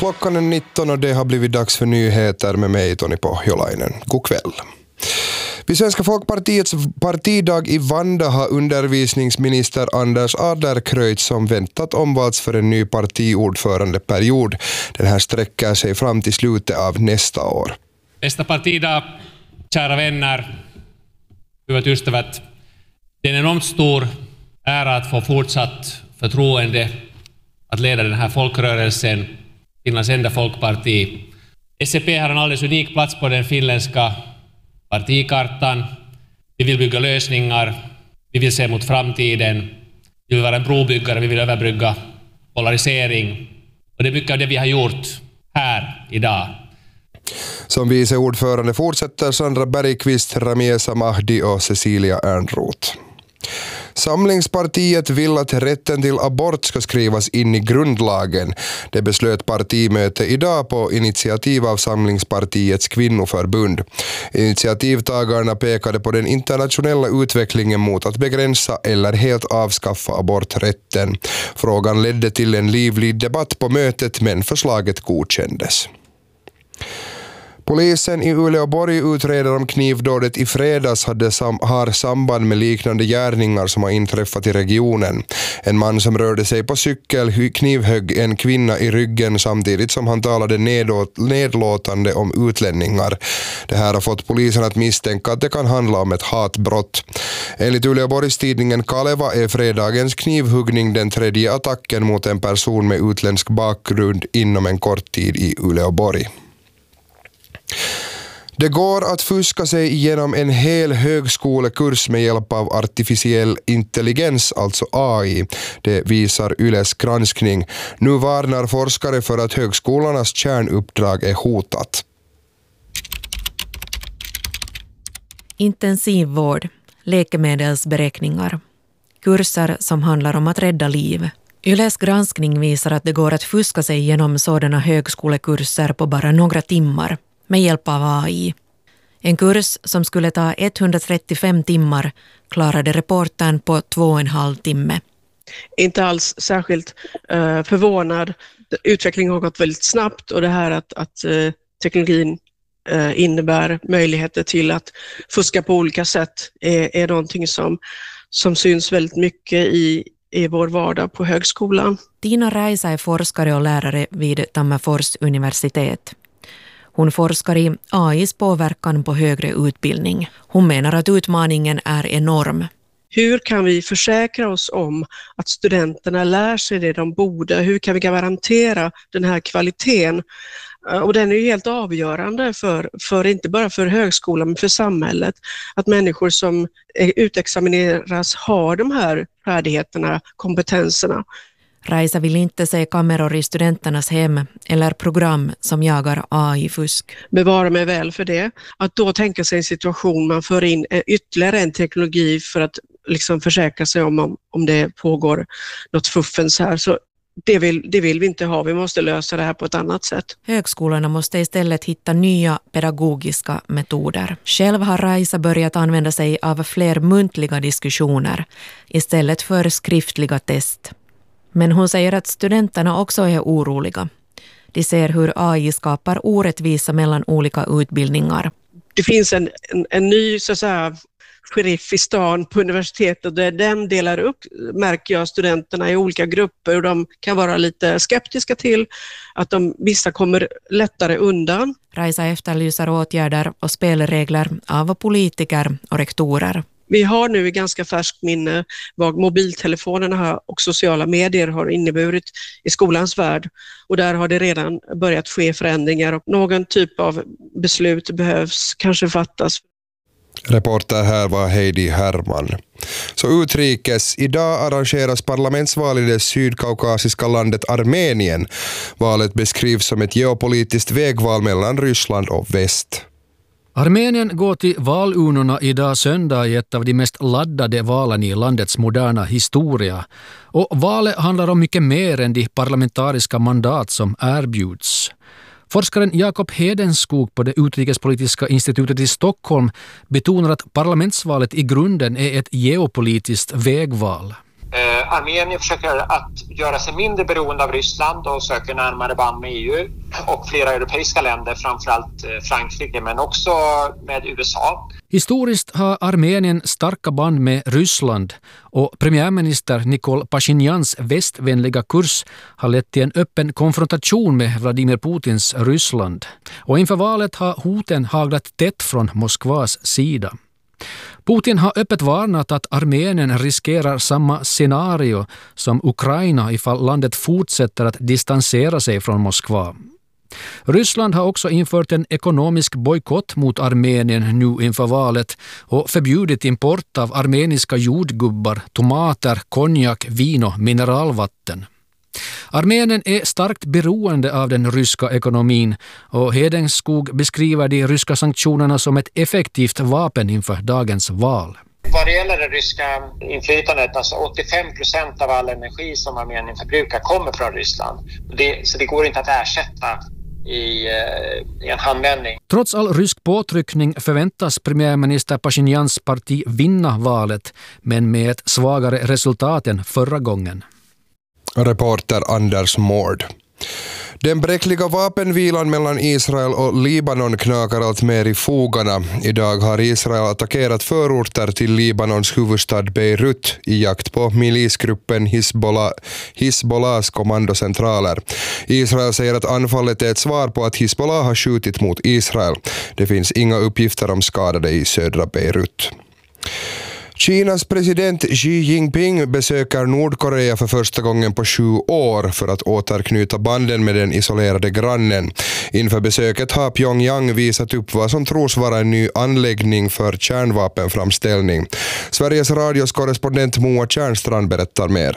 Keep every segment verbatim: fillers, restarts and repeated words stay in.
Klockan är nitton och det har blivit dags för nyheter med mig, Toni Pohjolainen. God kväll. Vid Svenska Folkpartiets partidag i Vanda har undervisningsminister Anders Adlercreutz som väntat omvalts för en ny partiordförandeperiod. Den här sträcker sig fram till slutet av nästa år. Nästa partidag, kära vänner, hyvät ystävät, det är en enormt stor ära att få fortsatt förtroende att leda den här folkrörelsen, Finlands enda folkparti. S C P har en alldeles unik plats på den finländska partikartan. Vi vill bygga lösningar, vi vill se mot framtiden, vi vill vara en brobyggare, vi vill överbrygga polarisering. Och det är mycket av det vi har gjort här idag. Som vice ordförande fortsätter Sandra Bergqvist, Ramiesa Mahdi och Cecilia Ernroth. Samlingspartiet vill att rätten till abort ska skrivas in i grundlagen. Det beslöt partimöte idag på initiativ av Samlingspartiets kvinnoförbund. Initiativtagarna pekade på den internationella utvecklingen mot att begränsa eller helt avskaffa aborträtten. Frågan ledde till en livlig debatt på mötet, men förslaget godkändes. Polisen i Uleåborg utreder om knivdådet i fredags hade sam- har samband med liknande gärningar som har inträffat i regionen. En man som rörde sig på cykel knivhögg en kvinna i ryggen samtidigt som han talade nedåt, nedlåtande om utlänningar. Det här har fått polisen att misstänka att det kan handla om ett hatbrott. Enligt Uleåborgstidningen Kaleva är fredagens knivhuggning den tredje attacken mot en person med utländsk bakgrund inom en kort tid i Uleåborg. Det går att fuska sig igenom en hel högskolekurs med hjälp av artificiell intelligens, alltså A I. Det visar Yles granskning. Nu varnar forskare för att högskolornas kärnuppdrag är hotat. Intensivvård, läkemedelsberäkningar, kurser som handlar om att rädda liv. Yles granskning visar att det går att fuska sig genom sådana högskolekurser på bara några timmar med hjälp av A I. En kurs som skulle ta etthundratrettiofem timmar klarade reportern på två och en halv timme. Inte alls särskilt uh, förvånad. Utvecklingen har gått väldigt snabbt och det här att, att uh, teknologin uh, innebär möjligheter till att fuska på olika sätt är, är någonting som, som syns väldigt mycket i, i vår vardag på högskolan. Tina Raisa är forskare och lärare vid Tammerfors universitet. Hon forskar i A I:s påverkan på högre utbildning. Hon menar att utmaningen är enorm. Hur kan vi försäkra oss om att studenterna lär sig det de borde? Hur kan vi garantera den här kvaliteten? Och den är ju helt avgörande för, för inte bara för högskolan men för samhället. Att människor som utexamineras har de här färdigheterna, kompetenserna. Raisa vill inte se kameror i studenternas hem eller program som jagar A I-fusk. Bevara mig väl för det. Att då tänka sig en situation man för in ytterligare en teknologi för att liksom försäkra sig om, om, om det pågår något fuffens här. Så det vill, det vill vi inte ha. Vi måste lösa det här på ett annat sätt. Högskolorna måste istället hitta nya pedagogiska metoder. Själv har Raisa börjat använda sig av fler muntliga diskussioner istället för skriftliga test. Men hon säger att studenterna också är oroliga. De ser hur A I skapar orättvisa mellan olika utbildningar. Det finns en, en, en ny så att säga, sheriff i stan på universitetet där den delar upp, märker jag, studenterna i olika grupper och de kan vara lite skeptiska till att de, vissa kommer lättare undan. Raisa efterlyser åtgärder och spelregler av politiker och rektorer. Vi har nu i ganska färskt minne vad mobiltelefonerna och sociala medier har inneburit i skolans värld. Och där har det redan börjat ske förändringar och någon typ av beslut behövs kanske fattas. Reporter här var Heidi Herman. Så utrikes, idag arrangeras parlamentsval i det sydkaukasiska landet Armenien. Valet beskrivs som ett geopolitiskt vägval mellan Ryssland och väst. Armenien går till valurnorna idag söndag i ett av de mest laddade valen i landets moderna historia. Och valet handlar om mycket mer än de parlamentariska mandat som erbjuds. Forskaren Jakob Hedenskog på det utrikespolitiska institutet i Stockholm betonar att parlamentsvalet i grunden är ett geopolitiskt vägval. Eh, Armenien försöker att göra sig mindre beroende av Ryssland och söker närmare band med E U och flera europeiska länder, framförallt eh, Frankrike men också med U S A. Historiskt har Armenien starka band med Ryssland och premiärminister Nikol Pashinjans västvänliga kurs har lett till en öppen konfrontation med Vladimir Putins Ryssland. Och inför valet har hoten haglat tätt från Moskvas sida. Putin har öppet varnat att Armenien riskerar samma scenario som Ukraina ifall landet fortsätter att distansera sig från Moskva. Ryssland har också infört en ekonomisk bojkott mot Armenien nu inför valet och förbjudit import av armeniska jordgubbar, tomater, konjak, vin och mineralvatten. Armenien är starkt beroende av den ryska ekonomin och Hedenskog beskriver de ryska sanktionerna som ett effektivt vapen inför dagens val. Vad det gäller det ryska inflytandet, alltså åttiofem procent av all energi som Armenien förbrukar kommer från Ryssland. Det, så det går inte att ersätta i, i en handvändning. Trots all rysk påtryckning förväntas premiärminister Pashinjans parti vinna valet, men med ett svagare resultat än förra gången. Reporter Anders Mård. Den bräckliga vapenvilan mellan Israel och Libanon knakar allt mer i fogarna. Idag har Israel attackerat förorter till Libanons huvudstad Beirut i jakt på milisgruppen Hizbollah, Hizbollahs kommandocentraler. Israel säger att anfallet är ett svar på att Hizbollah har skjutit mot Israel. Det finns inga uppgifter om skadade i södra Beirut. Kinas president Xi Jinping besöker Nordkorea för första gången på sju år för att återknyta banden med den isolerade grannen. Inför besöket har Pyongyang visat upp vad som tros vara en ny anläggning för kärnvapenframställning. Sveriges radios korrespondent Moa Tjärnstrand berättar mer.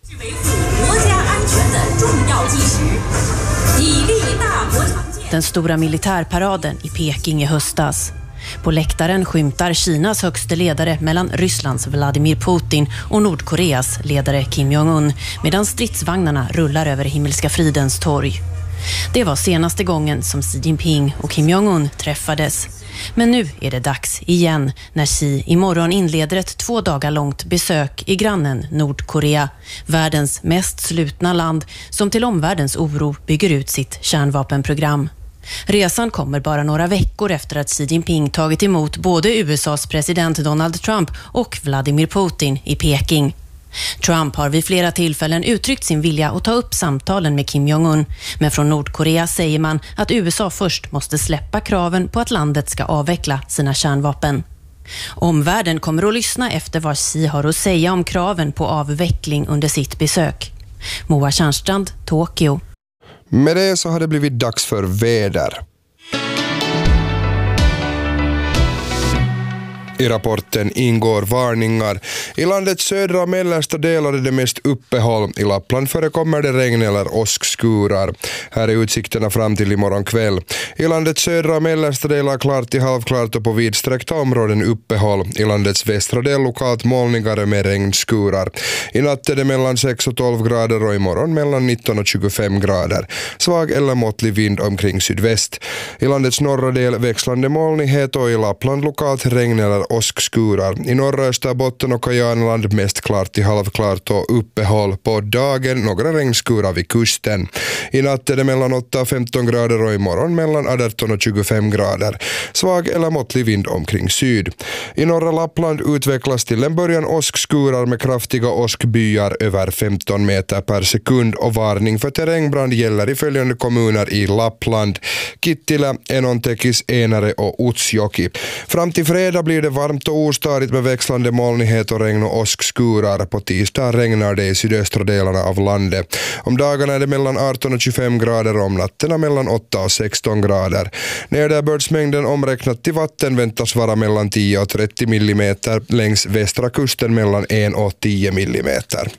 Den stora militärparaden i Peking i höstas. På läktaren skymtar Kinas högste ledare mellan Rysslands Vladimir Putin och Nordkoreas ledare Kim Jong-un medan stridsvagnarna rullar över Himmelska fridens torg. Det var senaste gången som Xi Jinping och Kim Jong-un träffades. Men nu är det dags igen när Xi imorgon inleder ett två dagar långt besök i grannen Nordkorea, världens mest slutna land som till omvärldens oro bygger ut sitt kärnvapenprogram. Resan kommer bara några veckor efter att Xi Jinping tagit emot både U S A:s president Donald Trump och Vladimir Putin i Peking. Trump har vid flera tillfällen uttryckt sin vilja att ta upp samtalen med Kim Jong-un, men från Nordkorea säger man att U S A först måste släppa kraven på att landet ska avveckla sina kärnvapen. Omvärlden kommer att lyssna efter vad Xi har att säga om kraven på avveckling under sitt besök. Moa Tjärnstrand, Tokyo. Med det så har det blivit dags för väder. I rapporten ingår varningar. I landets södra och mellersta delar är det mest uppehåll. I Lappland förekommer det regn eller åskskurar. Här är utsikterna fram till imorgon kväll. I landets södra och mellersta delar klart till halvklart och på vidsträckta områden uppehåll. I landets västra del lokalt molnigare med regnskurar. I natt är det mellan sex och tolv grader och imorgon mellan nitton och tjugofem grader. Svag eller måttlig vind omkring sydväst. I landets norra del växlande molnighet och i Lappland lokalt regn eller åskskurar. I norra Österbotten och Kajanland mest klart till halvklart och uppehåll på dagen, några regnskurar vid kusten. I natt är det mellan åtta och femton grader och imorgon mellan arton och tjugofem grader. Svag eller måttlig vind omkring syd. I norra Lappland utvecklas till en början åskskurar med kraftiga åskbyar över femton meter per sekund och varning för terrängbrand gäller i följande kommuner i Lappland: Kittilä, Enontekis, Enare och Utsjoki. Fram till fredag blir det varmt och ostadigt med växlande molnighet och regn och åskskurar. På tisdag regnar det i sydöstra delarna av landet. Om dagarna är det mellan arton och tjugofem grader och om natterna mellan åtta och sexton grader. Nederbördsmängden omräknat till vatten väntas vara mellan tio och trettio millimeter, längs västra kusten mellan en och tio millimeter.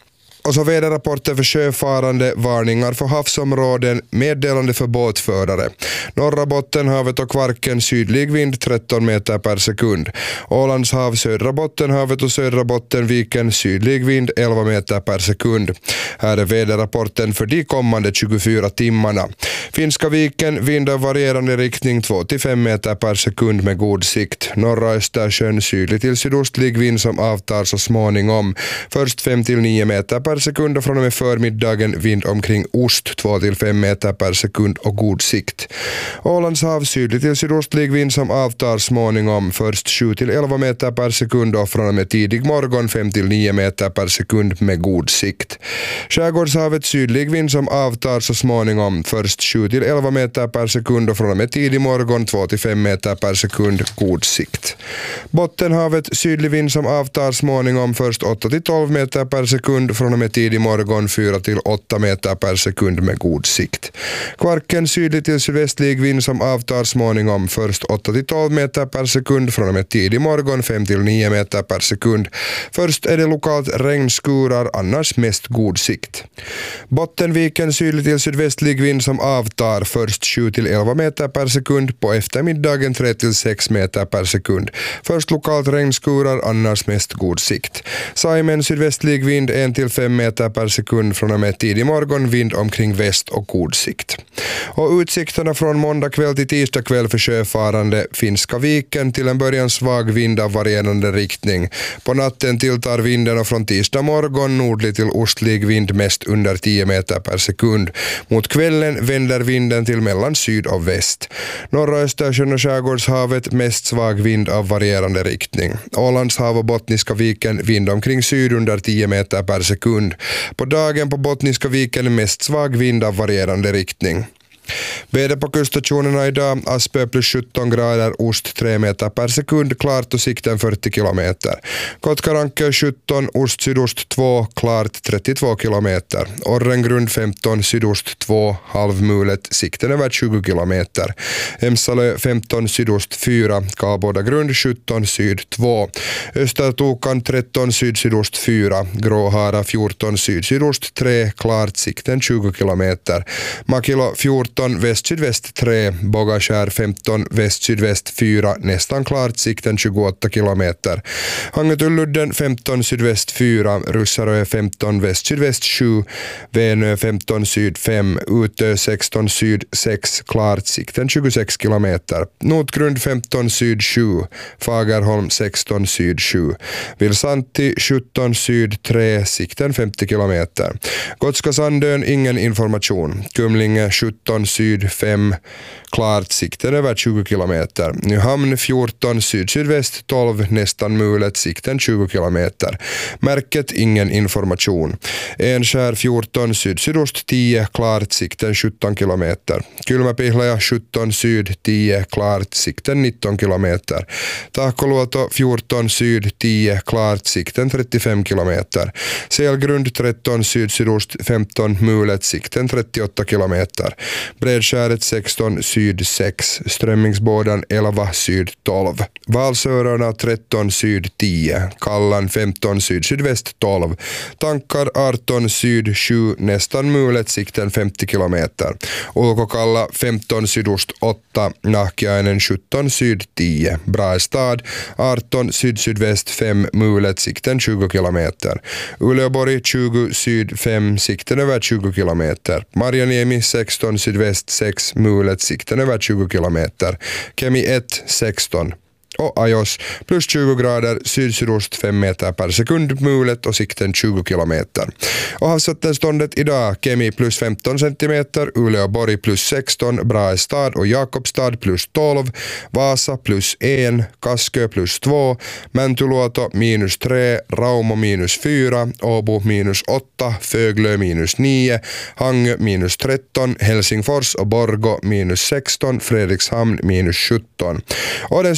Och så väderrapporter för sjöfarande, varningar för havsområden, meddelande för båtförare. Norra Bottenhavet och Kvarken sydlig vind tretton meter per sekund. Ålands hav, södra Bottenhavet och södra Bottenviken sydlig vind elva meter per sekund. Här är väderrapporten för de kommande tjugofyra timmarna. Finska viken vind av varierande riktning två till fem meter per sekund med god sikt. Norra Östersjön sydlig till sydostlig vind som avtar så småningom. Först fem till nio meter per sekund och från och med förmiddagen vind omkring ost två till fem meter per sekund och god sikt. Ålands hav sydlig till sydostlig vind som avtar småningom. Först sju till elva meter per sekund och från och med tidig morgon fem till nio meter per sekund med god sikt. Skärgårdshavet sydlig vind som avtar så småningom. Först sju till elva meter per sekund och från och med tidig morgon två till fem meter per sekund god sikt. Bottenhavet sydlig vind som avtar småningom. Först åtta till tolv meter per sekund från och med tidig morgon fyra till åtta meter per sekund med god sikt. Kvarken sydlig till sydvästlig vind som avtar småningom. Först åtta till tolv meter per sekund från och med tidig morgon fem till nio meter per sekund. Först är det lokalt regnskurar, annars mest god sikt. Bottenviken sydlig till sydvästlig vind som avtar. Först sju till elva meter per sekund, på eftermiddagen tre till sex meter per sekund. Först lokalt regnskurar, annars mest god sikt. Saimen sydvästlig vind en till fem meter per sekund från och med tidig morgon, vind omkring väst och god sikt. Och utsikterna från måndag kväll till tisdag kväll för sjöfarande. Finska viken till en början svag vind av varierande riktning. På natten tilltar vinden och från tisdag morgon nordlig till ostlig vind mest under tio meter per sekund. Mot kvällen vänder vinden till mellan syd och väst. Norra Östersjön och Skärgårdshavet mest svag vind av varierande riktning. Ålands hav och Bottniska viken vind omkring syd under tio meter per sekund. På dagen på Bottniska viken mest svag vind av varierande riktning. Väder på kuststationerna idag: Aspö plus sjutton grader, ost tre meter per sekund, klart och sikten fyrtio kilometer. Kotkaranke sjutton, ost sydost två, klart trettiotvå kilometer. Orrengrund femton, sydost två, halvmulet, sikten över tjugo kilometer. Emsalö femton, sydost fyra, Kabåda grund sjutton, syd två. Östertokan tretton, syd sydost fyra, Gråhara fjorton, syd sydost tre, klart, sikten tjugo kilometer. Makilo fjorton, väst-sydväst tre, Bogaskär femton, väst-sydväst fyra, nästan klart, sikten tjugoåtta kilometer. Hangetulludden femton, sydväst fyra, Russarö femton, väst-sydväst sju, Vänö femton, syd fem, Utö sexton, syd sex, klart, sikten tjugosex kilometer. Notgrund femton, syd sju, Fagerholm sexton, syd sju, Vilsanti sjutton, syd tre, sikten femtio kilometer. Gotska Sandön ingen information. Kumlinge sjutton, syd fem, klart, sikten över tjugo kilometer. Nyhamn fjorton, syd-sydväst tolv, nästan mulet, sikten tjugo kilometer. Märket ingen information. Enskär fjorton, syd-sydost tio, klart, sikten sjutton kilometer. Kylmäpihlaja sjutton, syd tio, klart, sikten nitton kilometer. Tahkoluoto fjorton, syd tio, klart, sikten trettiofem kilometer. Selgrund tretton, syd-sydost femton, mulet, sikten trettioåtta kilometer. Bredskäret sexton, syd sex, Strömmingsbådan elva, syd tolv. Valsörarna tretton, syd tio, Kallan femton, syd sydväst tolv. Tankar arton, syd sju, nästan mulet, sikten femtio kilometer. Ulkokalla femton, sydost åtta, Nahkiainen sjutton, syd tio. Braestad arton, syd sydväst fem, mulet, sikten tjugo kilometer. Uleåborg tjugo, syd fem, sikten över tjugo kilometer. Marjaniemi sexton, sydväst sex, mulet, sikten över tjugo kilometer. Kemi ett sexton. Och Ajos plus tjugo grader, syd-sydost fem meter per sekund, mulet och sikten tjugo kilometer. Och havsvattenståndet idag: Kemi plus femton centimeter, Uleåborg plus sexton, Braestad och Jakobstad plus tolv, Vasa plus en, Kaskö plus två, Mäntyluoto minus tre, Raumo minus fyra, Åbo minus åtta, Föglö minus nio, Hangö minus tretton, Helsingfors och Borgo minus sexton, Fredrikshamn minus sjutton. Och den signifikanta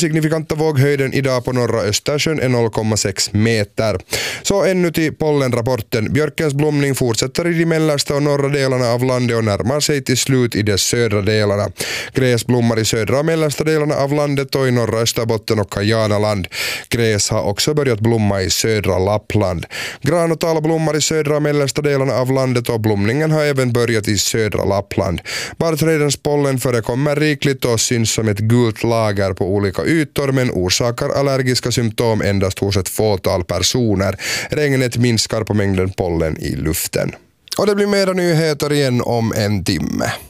procent, våghöjden idag på norra Östersjön är noll komma sex meter. Så ännu till pollenrapporten. Björkens blomning fortsätter i de mellersta och norra delarna av landet och närmar sig till slut i de södra delarna. Gräs blommar i södra och mellersta delarna av landet och i norra Österbotten och Kajanaland. Gräs har också börjat blomma i södra Lappland. Gran och tall blommar i södra och mellersta delarna av landet och blomningen har även börjat i södra Lappland. Barrträdens pollen förekommer rikligt och syns som ett gult lager på olika ytor men orsakar allergiska symptom endast hos ett fåtal personer. Regnet minskar på mängden pollen i luften. Och det blir mera nyheter igen om en timme.